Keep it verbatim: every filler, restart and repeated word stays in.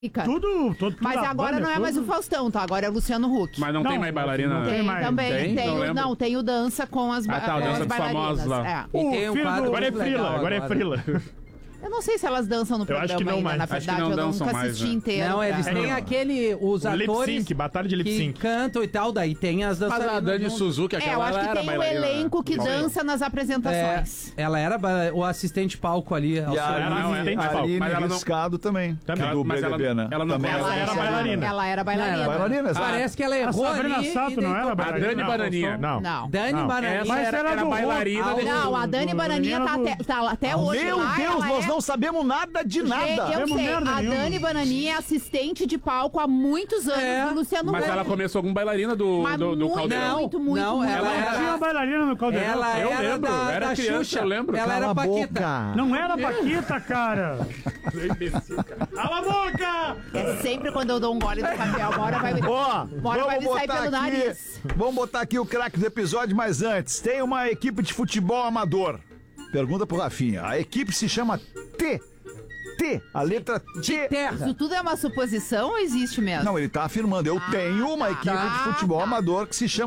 Tudo, tudo, Mas tudo agora banda, não é tudo. mais o Faustão, tá? Agora é o Luciano Huck. Mas não, Não, tem mais bailarina. não Tem, tem mais. também. Tem? Tem, Não o, lembro. não, tem o dança com as, ba- Ah, tá, o com dança as dos famosos lá. bailarinas. É. E O tem um filho quadro do- Agora é muito frila, legal agora é frila. Eu não sei se elas dançam no Eu programa acho que não ainda, mais. na Acho que verdade, não eu dançam nunca mais, assisti né? inteiro. Não, eles pra- têm Não. aquele, os O lip atores sync, batalha de lip que sync. cantam e tal, daí tem as Mas dançarinas. a Dani junto. Suzuki, É, aquela eu acho ela que era tem um bailarina. elenco que Sim. dança nas É, apresentações. ela era ba- o assistente palco ali. E a Era Aline, assistente de palco, Aline mas ela não- Riscado também. Também. Do Mas B B B, ela- né? ela não também foi- Ela era bailarina. Ela era bailarina. Bailarina, exato. Parece que ela A errou Sabrina ali. Sato e não deitou era pra- bailarina? A Dani Bananinha. Não. Não. Dani Não. Bananinha. Essa Mas era, era era do bailarina rock. desse... Não, a Dani do- Bananinha do- tá até, tá até hoje Meu lá. Deus, ela nós é... não sabemos nada de Gente, nada. eu Sabemos sei, merda a nenhuma. Dani Bananinha é assistente de palco há muitos anos É, do Luciano Mas Huck. ela começou com bailarina do, Mas do, do muito, Caldeirão. muito, muito, Não, muito. ela Ela era- tinha bailarina no Caldeirão. Ela Eu era lembro, da, era da criança, Xuxa. eu lembro. Ela Cala era a Paquita. boca. Não era Paquita, cara. Cala a boca! É sempre quando eu dou um gole no papel, uma hora vai... Ó, uma hora vai vamos me sair botar pelo aqui, nariz. vamos botar aqui o craque do episódio, mas antes, tem uma equipe de futebol amador. Pergunta pro Rafinha. A equipe se chama T. T, a letra T. Terra. Isso tudo é uma suposição ou existe mesmo? Não, ele tá afirmando. Eu tenho uma tá. equipe de Tá, futebol tá. amador que se chama